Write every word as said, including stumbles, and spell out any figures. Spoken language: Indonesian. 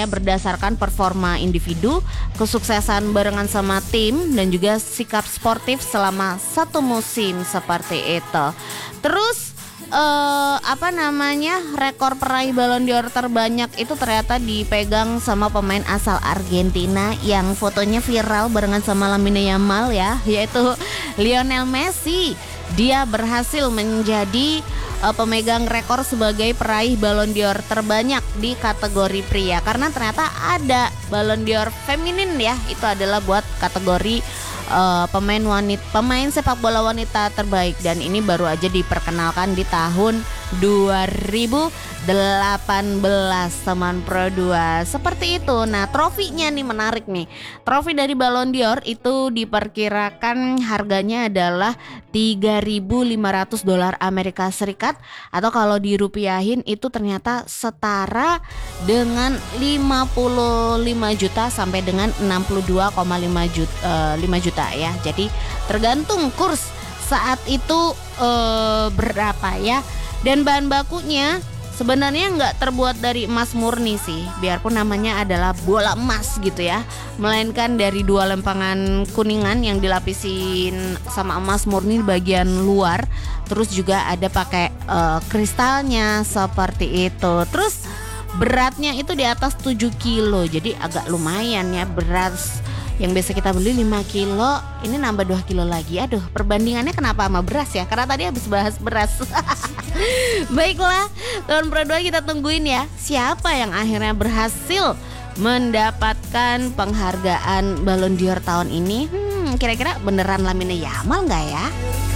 ya berdasarkan performa individu, kesuksesan barengan sama tim, dan juga sikap sportif selama satu musim seperti itu. Terus uh, apa namanya rekor peraih Ballon d'Or terbanyak itu ternyata dipegang sama pemain asal Argentina yang fotonya viral barengan sama Lamine Yamal ya, yaitu Lionel Messi. Dia berhasil menjadi uh, pemegang rekor sebagai peraih Ballon d'Or terbanyak di kategori pria, karena ternyata ada Ballon d'Or feminin ya, itu adalah buat kategori uh, pemain wanita, pemain sepak bola wanita terbaik, dan ini baru aja diperkenalkan di tahun dua ribu delapan belas teman Pro dua. Seperti itu. Nah, trofinya nih menarik nih. Trofi dari Ballon d'Or itu diperkirakan harganya adalah tiga ribu lima ratus dolar Amerika Serikat, atau kalau dirupiahin itu ternyata setara dengan lima puluh lima juta sampai dengan enam puluh dua koma lima juta, uh, lima juta ya. Jadi tergantung kurs saat itu uh, berapa ya. Dan bahan bakunya sebenarnya nggak terbuat dari emas murni sih, biarpun namanya adalah bola emas gitu ya, melainkan dari dua lempengan kuningan yang dilapisin sama emas murni di bagian luar. Terus juga ada pakai uh, kristalnya seperti itu. Terus beratnya itu di atas tujuh kilo, jadi agak lumayan ya berat. Yang biasa kita beli lima kilo, ini nambah dua kilo lagi. Aduh, perbandingannya kenapa sama beras ya? Karena tadi habis bahas beras. Baiklah, tahun Pro dua kita tungguin ya, siapa yang akhirnya berhasil mendapatkan penghargaan Ballon d'Or tahun ini. Hmm, kira-kira beneran Lamine Yamal nggak ya?